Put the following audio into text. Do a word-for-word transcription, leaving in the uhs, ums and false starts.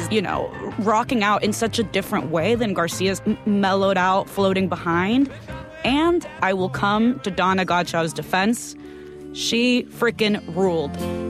you know, rocking out in such a different way than Garcia's m- mellowed out, floating behind. And I will come to Donna Godchaux's defense. She frickin' ruled.